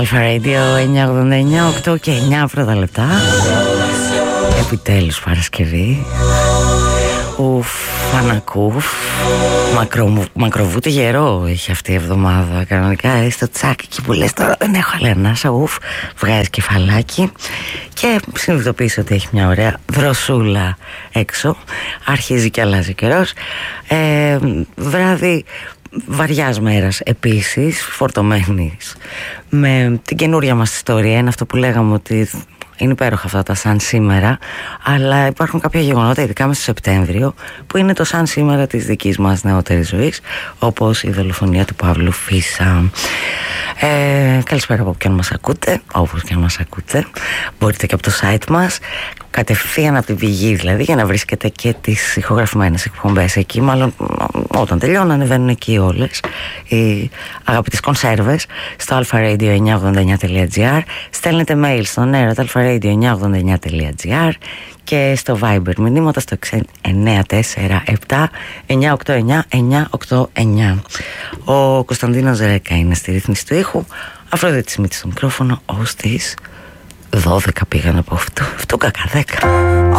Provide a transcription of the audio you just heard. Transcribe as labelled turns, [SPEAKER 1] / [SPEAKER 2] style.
[SPEAKER 1] Αλφα Radio 989, 8 και 9 πρώτα λεπτά. Επιτέλους Παρασκευή. Ουφ, φανακούφ. Μακροβούτο γερό έχει αυτή η εβδομάδα. Κανονικά στο τσάκι εκεί που λες τώρα δεν έχω άλλη ανάσα. Ουφ, βγάζει κεφαλάκι. Και συνειδητοποιείς ότι έχει μια ωραία δροσούλα έξω. Αρχίζει και αλλάζει καιρός. Βράδυ βαριάς μέρας επίσης, φορτωμένης με την καινούρια μας ιστορία. Είναι αυτό που λέγαμε ότι είναι υπέροχα αυτά τα σαν σήμερα, αλλά υπάρχουν κάποια γεγονότα, ειδικά μέσα στο Σεπτέμβριο, που είναι το σαν σήμερα της δικής μας νεότερης ζωής, όπως η δολοφονία του Παύλου Φίσα. Καλησπέρα από όπου και αν μας ακούτε, όπως και αν μας ακούτε. Μπορείτε και από το site μας, κατευθείαν από την πηγή δηλαδή, για να βρίσκετε και τις ηχογραφημένες εκπομπές εκεί. Μάλλον όταν τελειώνουν ανεβαίνουν εκεί όλες οι αγαπητές κονσέρβες στο alpharadio989.gr. Στέλνετε mail στο alpharadio989.gr και στο Viber μηνύματα στο 947 989 989. Ο Κωνσταντίνος Ρέκα είναι στη ρύθμιση του ήχου, Αφροδίτη Σμίτη στο μικρόφωνο, ως τις 12 πήγαν από αυτού κακά 10.